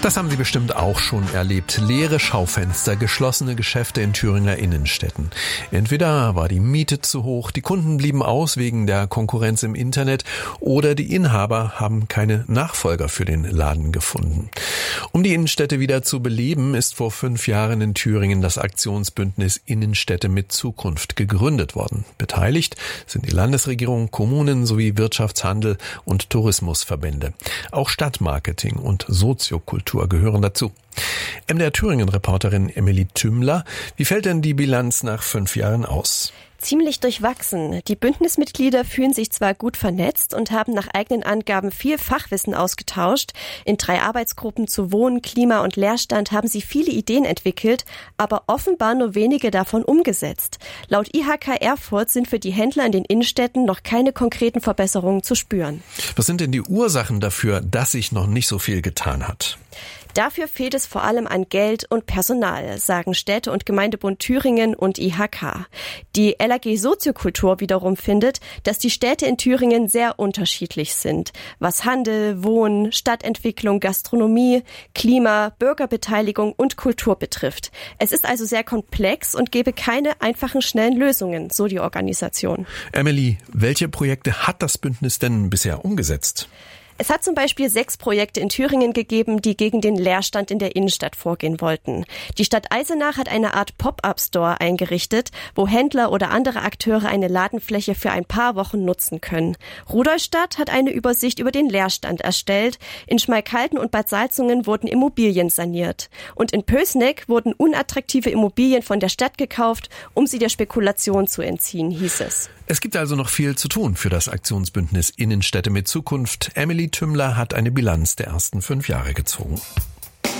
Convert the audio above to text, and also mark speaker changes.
Speaker 1: Das haben Sie bestimmt auch schon erlebt. Leere Schaufenster, geschlossene Geschäfte in Thüringer Innenstädten. Entweder war die Miete zu hoch, die Kunden blieben aus wegen der Konkurrenz im Internet oder die Inhaber haben keine Nachfolger für den Laden gefunden. Um die Innenstädte wieder zu beleben, ist vor 5 Jahren in Thüringen das Aktionsbündnis Innenstädte mit Zukunft gegründet worden. Beteiligt sind die Landesregierung, Kommunen sowie Wirtschaftshandel und Tourismusverbände. Auch Stadtmarketing und Soziokultur gehören dazu. MDR Thüringen-Reporterin Emily Tümmler, wie fällt denn die Bilanz nach 5 Jahren aus?
Speaker 2: Ziemlich durchwachsen. Die Bündnismitglieder fühlen sich zwar gut vernetzt und haben nach eigenen Angaben viel Fachwissen ausgetauscht. In 3 Arbeitsgruppen zu Wohnen, Klima und Leerstand haben sie viele Ideen entwickelt, aber offenbar nur wenige davon umgesetzt. Laut IHK Erfurt sind für die Händler in den Innenstädten noch keine konkreten Verbesserungen zu spüren.
Speaker 1: Was sind denn die Ursachen dafür, dass sich noch nicht so viel getan hat?
Speaker 2: Dafür fehlt es vor allem an Geld und Personal, sagen Städte- und Gemeindebund Thüringen und IHK. Die LAG Soziokultur wiederum findet, dass die Städte in Thüringen sehr unterschiedlich sind, was Handel, Wohnen, Stadtentwicklung, Gastronomie, Klima, Bürgerbeteiligung und Kultur betrifft. Es ist also sehr komplex und gebe keine einfachen, schnellen Lösungen, so die Organisation.
Speaker 1: Emily, welche Projekte hat das Bündnis denn bisher umgesetzt?
Speaker 2: Es hat zum Beispiel 6 Projekte in Thüringen gegeben, die gegen den Leerstand in der Innenstadt vorgehen wollten. Die Stadt Eisenach hat eine Art Pop-up-Store eingerichtet, wo Händler oder andere Akteure eine Ladenfläche für ein paar Wochen nutzen können. Rudolstadt hat eine Übersicht über den Leerstand erstellt. In Schmalkalden und Bad Salzungen wurden Immobilien saniert. Und in Pößneck wurden unattraktive Immobilien von der Stadt gekauft, um sie der Spekulation zu entziehen, hieß es.
Speaker 1: Es gibt also noch viel zu tun für das Aktionsbündnis Innenstädte mit Zukunft. Emily Tümmler hat eine Bilanz der ersten 5 Jahre gezogen.